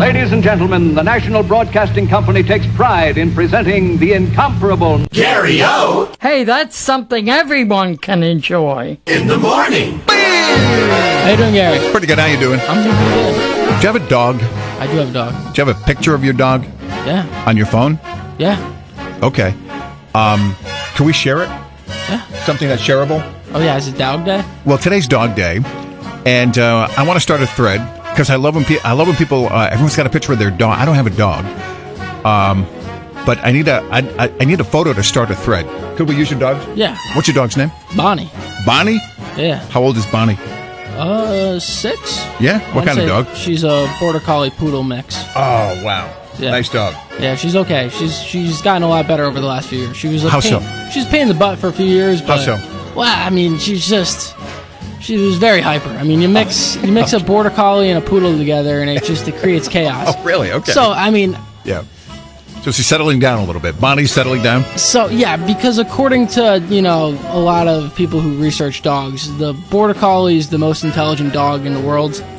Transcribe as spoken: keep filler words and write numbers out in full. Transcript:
Ladies and gentlemen, the National Broadcasting Company takes pride in presenting the incomparable Gary-O Hey, that's something everyone can enjoy. in the morning. How you doing, Gary? Pretty good. How you doing? I'm doing pretty good. Do you have a dog? I do have a dog. Do you have a picture of your dog Yeah. on your phone? Yeah. Okay. Um, can we share it? Yeah. Something that's shareable? Oh, yeah. Is it Dog Day? Well, today's Dog Day, and uh, I want to start a thread because I love when pe- I love when people. Uh, everyone's got a picture of their dog. I don't have a dog, um, but I need a I, I, I need a photo to start a thread. Could we use your dog? Yeah. What's your dog's name? Bonnie. Bonnie. Yeah. How old is Bonnie? Uh, six? Yeah. What I'd kind of say dog? She's a Border Collie Poodle mix. Oh wow. Yeah. Nice dog. Yeah, she's okay. She's she's gotten a lot better over the last few years. She was a How pain, so? She's a pain in the butt for a few years. But, How so? Well, I mean, she's just she was very hyper. I mean, you mix you mix a Border Collie and a Poodle together, and it just it creates chaos. Oh really? Okay. So I mean, yeah. So she's settling down a little bit. Bonnie's settling down. So, yeah, because according to, you know, a lot of people who research dogs, the Border Collie is the most intelligent dog in the world.